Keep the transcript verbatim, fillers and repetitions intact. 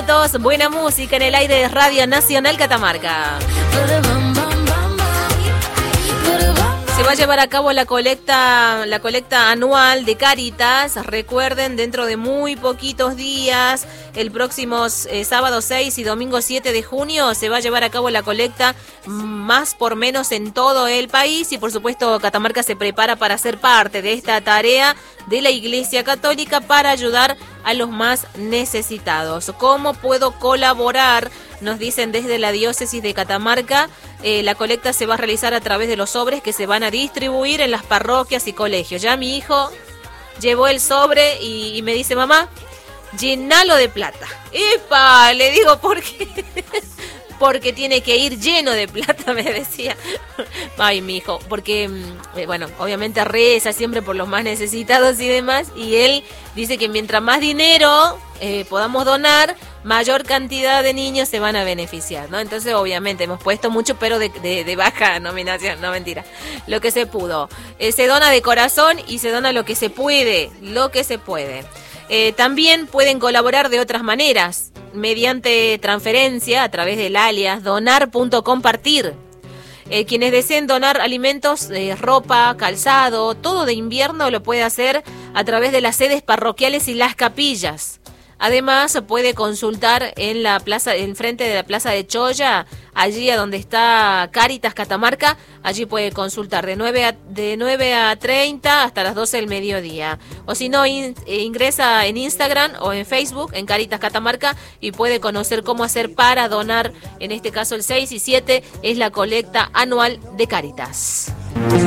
minutos, buena música en el aire de Radio Nacional Catamarca. Se va a llevar a cabo la colecta, la colecta anual de Cáritas. Recuerden, dentro de muy poquitos días, el próximo eh, sábado seis y domingo siete de junio, se va a llevar a cabo la colecta más por menos en todo el país. Y por supuesto, Catamarca se prepara para ser parte de esta tarea de la Iglesia Católica para ayudar a los más necesitados. ¿Cómo puedo colaborar? Nos dicen desde la diócesis de Catamarca. Eh, la colecta se va a realizar a través de los sobres que se van a distribuir en las parroquias y colegios. Ya mi hijo llevó el sobre y, y me dice, mamá, llenalo de plata. ¡Epa! Le digo, ¿por qué? Porque tiene que ir lleno de plata, me decía. Ay, mi hijo, porque, eh, bueno, obviamente reza siempre por los más necesitados y demás, y él dice que mientras más dinero eh, podamos donar, mayor cantidad de niños se van a beneficiar, ¿no? Entonces, obviamente, hemos puesto mucho, pero de, de, de baja nominación, no mentira, lo que se pudo. Eh, se dona de corazón y se dona lo que se puede, lo que se puede. Eh, también pueden colaborar de otras maneras, mediante transferencia a través del alias donar punto compartir. Eh, quienes deseen donar alimentos, eh, ropa, calzado, todo de invierno lo puede hacer a través de las sedes parroquiales y las capillas. Además, puede consultar en la plaza, en frente de la Plaza de Choya, allí a donde está Cáritas Catamarca, allí puede consultar de nueve a, de nueve a treinta hasta las doce del mediodía. O si no, in, ingresa en Instagram o en Facebook, en Cáritas Catamarca, y puede conocer cómo hacer para donar. En este caso, el seis y siete es la colecta anual de Cáritas.